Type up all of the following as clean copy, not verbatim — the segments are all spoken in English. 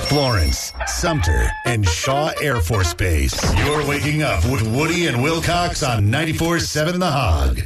Florence, Sumter, and Shaw Air Force Base. You're waking up with Woody and Wilcox on 94.7 The Hog.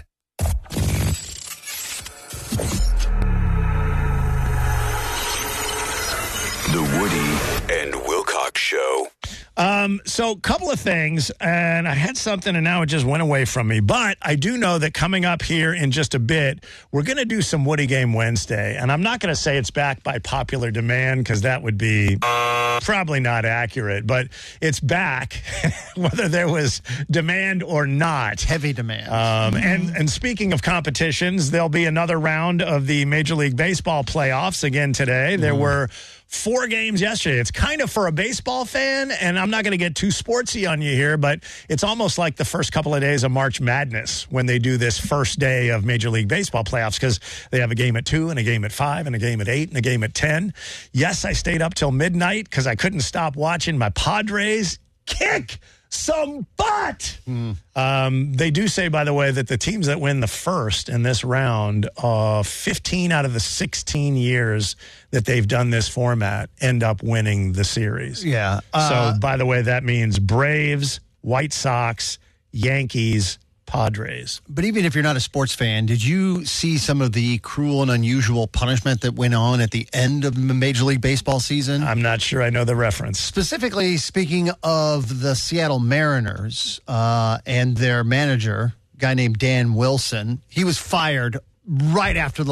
The Woody and Wilcox Show. So a couple of things, and I had something and now it just went away from me. But I do know that coming up here in just a bit, we're going to do some Woody Game Wednesday. And I'm not going to say it's back by popular demand because that would be probably not accurate. But it's back, whether there was demand or not. Heavy demand. And speaking of competitions, there'll be another round of the Major League Baseball playoffs again today. There were 4 games yesterday. It's kind of for a baseball fan, and I'm not going to get too sportsy on you here, but it's almost like the first couple of days of March Madness when they do this first day of Major League Baseball playoffs because they have a game at 2 and a game at 5 and a game at 8 and a game at 10. Yes, I stayed up till midnight because I couldn't stop watching my Padres kick some butt. They do say, by the way, that the teams that win the first in this round, 15 out of the 16 years that they've done this format end up winning the series. Yeah. So, by the way, that means Braves, White Sox, Yankees, Padres. But even if you're not a sports fan, did you see some of the cruel and unusual punishment that went on at the end of the Major League Baseball season? I'm not sure I know the reference. Specifically, speaking of the Seattle Mariners and their manager, a guy named Dan Wilson, he was fired right after the